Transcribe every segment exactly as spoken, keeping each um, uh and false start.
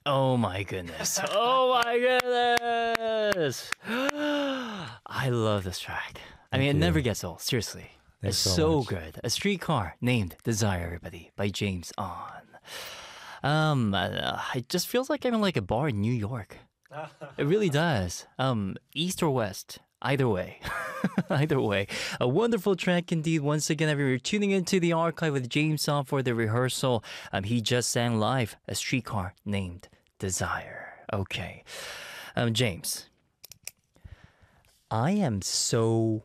Oh my goodness. Oh my goodness. I love this track. I Thank mean, it you. never gets old, seriously. Thanks It's so so much. good. A Streetcar Named Desire, everybody, by James On. Um, uh, it just feels like I'm in like a bar in New York. It really does. Um, east or west, either way. Either way, a wonderful track indeed. Once again, if you're tuning into the archive with James On for the rehearsal, um, he just sang live A Streetcar Named Desire. Okay, um, James, I am so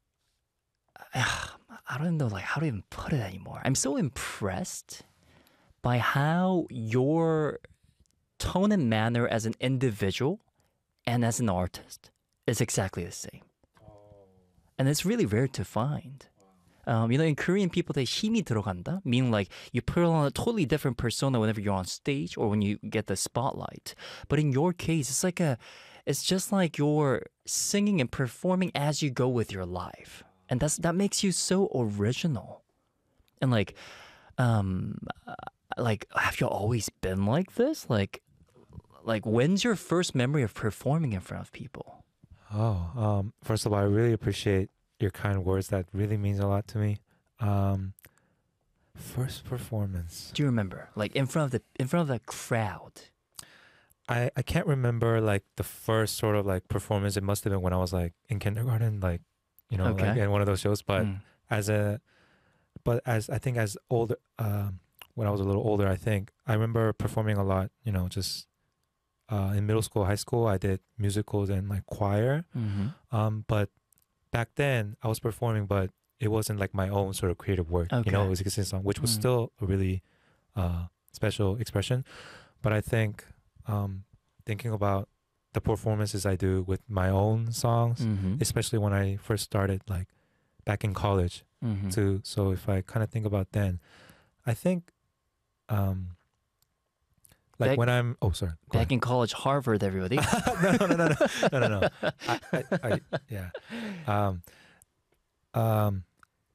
I don't know like how to even put it anymore. I'm so impressed by how your tone and manner as an individual and as an artist is exactly the same. And it's really rare to find. Um, you know, in Korean, people say 힘이 들어간다, meaning like you put on a totally different persona whenever you're on stage or when you get the spotlight. But in your case, it's like a, it's just like you're singing and performing as you go with your life, and that's that makes you so original. And like, um, uh, like have you always been like this? Like, like when's your first memory of performing in front of people? Oh, um, first of all, I really appreciate your kind words. That really means a lot to me. Um, first performance. Do you remember, like in front of the in front of the crowd? I, I can't remember like the first sort of like performance. It must have been when I was like in kindergarten, like, you know, like Okay. in one of those shows. But Mm. as a, but as I think as older, um, when I was a little older, I think I remember performing a lot. You know, just uh, in middle school, high school, I did musicals and like choir. Mm-hmm. Um, but back then I was performing, but it wasn't like my own sort of creative work. You know, Okay. it was a sing song, which was Mm. still a really uh, special expression. But I think um, thinking about the performances I do with my own songs, Mm-hmm. especially when I first started, like back in college, Mm-hmm. too. So if I kind of think about then, I think, um, like Back- when I'm, oh sorry, go Back in college, Harvard, everybody. no, no, no, no, no, no, no, no. I, I, I, yeah. Um, um,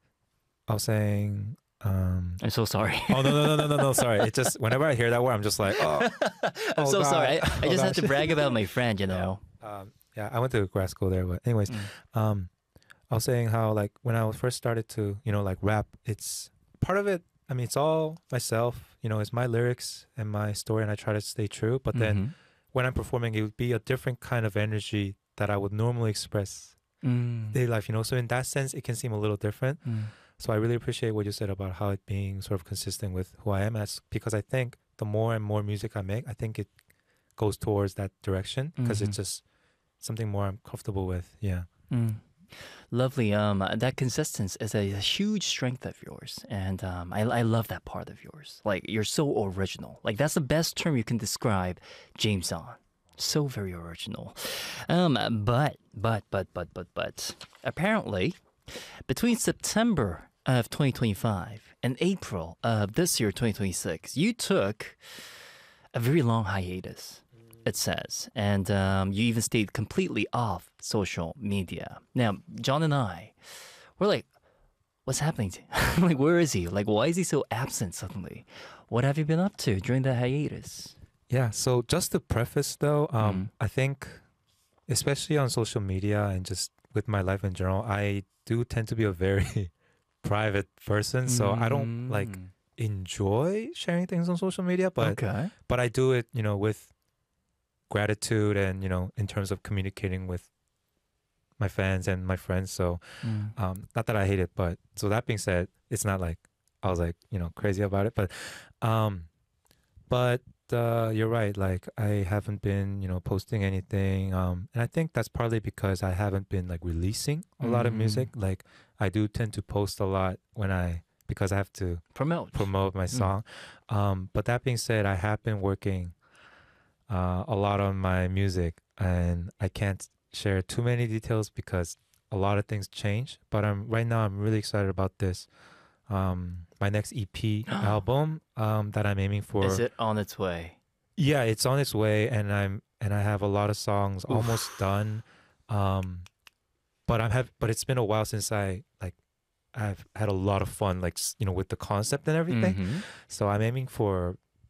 I was saying, um, I'm so sorry. oh no, no, no, no, no, no. Sorry. It just whenever I hear that word, I'm just like, oh, I'm oh, so God. sorry. I, I Oh, just have to gosh. brag about my friend, you know. Um, yeah, I went to grad school there, but anyways, Mm. um, I was saying how like when I first started to, you know, like rap, it's part of it. I mean, it's all myself. You know, it's my lyrics and my story, and I try to stay true. But then Mhm. when I'm performing, it would be a different kind of energy that I would normally express Mm. daily life, you know. So in that sense, it can seem a little different. Mm. So I really appreciate what you said about how it being sort of consistent with who I am as, because I think the more and more music I make, I think it goes towards that direction because Mhm. it's just something more I'm comfortable with. Yeah. Mm. Lovely. Um, that consistency is a, a huge strength of yours, and um, I, I love that part of yours. Like you're so original. Like that's the best term you can describe James On. So very original. Um, but but but but but but apparently, between September of twenty twenty-five and April of this year, twenty twenty-six, you took a very long hiatus, it says. And um, you even stayed completely off social media. Now, John and I, we're like, what's happening to him? Like, where is he? Like, why is he so absent suddenly? What have you been up to during the hiatus? Yeah. So just to preface though, um, Mm. I think especially on social media and just with my life in general, I do tend to be a very private person. So I don't like Mm. enjoy sharing things on social media, but Okay. but I do it, you know, with gratitude and, you know, in terms of communicating with my fans and my friends. So Mm. um not that I hate it, but so that being said, it's not like I was like, you know, crazy about it, but um but uh you're right, like I haven't been, you know, posting anything, um and I think that's partly because I haven't been like releasing a lot of Mm. music. Like I do tend to post a lot when I, because I have to Promote. promote my song. Um, but that being said, I have been working uh, a lot on my music, and I can't share too many details because a lot of things change. But I'm right now I'm really excited about this. Um, my next E P album um, that I'm aiming for. Is it on its way? Yeah, it's on its way, and I'm and I have a lot of songs Oof. almost done. Um, but I'm have but it's been a while since I like I've had a lot of fun, like s- you know, with the concept and everything. Mhm. So I'm aiming for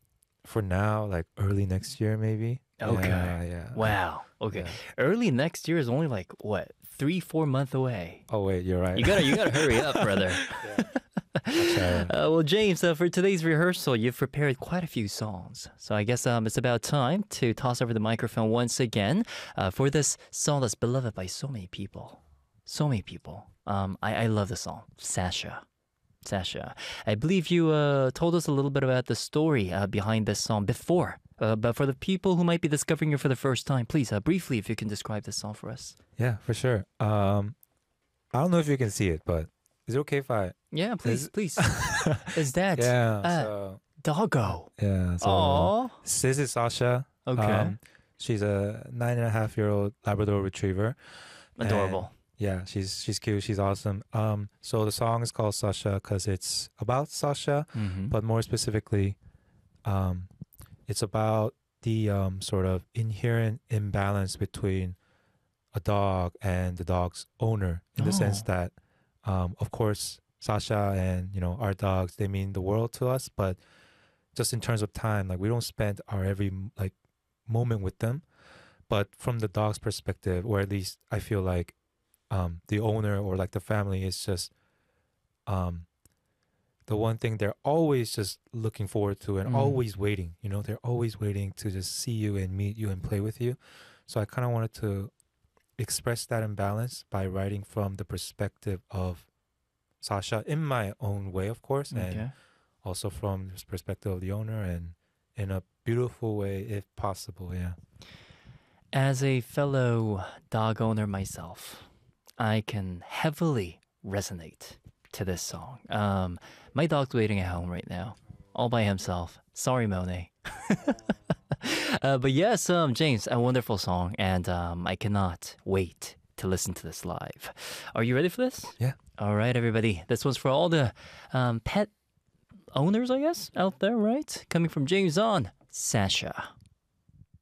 for now, like early next year, maybe. Okay. Yeah, yeah. Wow. Okay. Yeah. Early next year is only like what three, four months away. Oh wait, you're right. You gotta, you gotta hurry up, brother. Okay. Uh, well, James, uh, for today's rehearsal, you've prepared quite a few songs. So I guess um, it's about time to toss over the microphone once again uh, for this song that's beloved by so many people. So many people. Um, I, I love the song, Sasha. Sasha. I believe you uh, told us a little bit about the story uh, behind this song before. Uh, but for the people who might be discovering it for the first time, please, uh, briefly, if you can describe this song for us. Yeah, for sure. Um, I don't know if you can see it, but is it okay if I? Yeah, please, Is- please. Is that Yeah. uh, so Doggo? yeah. So Oh, this is Sasha. okay. Um, she's a nine and a half year old Labrador Retriever. and- Adorable. Yeah, she's she's cute. She's awesome. Um, so the song is called Sasha because it's about Sasha, Mm-hmm. but more specifically, um, it's about the um, sort of inherent imbalance between a dog and the dog's owner, in the sense Oh. that, um, of course, Sasha and you know our dogs, they mean the world to us, but just in terms of time, like we don't spend our every like moment with them. But from the dog's perspective, or at least I feel like um, the owner or like the family is just um, the one thing they're always just looking forward to and Mm. always waiting. You know, they're always waiting to just see you and meet you and play with you. So I kind of wanted to express that imbalance by writing from the perspective of Sasha in my own way, of course, and Okay. also from the perspective of the owner and in a beautiful way, if possible. Yeah. As a fellow dog owner myself, I can heavily resonate to this song. Um, my dog's waiting at home right now, all by himself. Sorry, Monet. uh, but yes, um, James, a wonderful song, and um, I cannot wait to listen to this live. Are you ready for this? Yeah. All right, everybody. This one's for all the um, pet owners, I guess, out there, right? Coming from James on Sasha.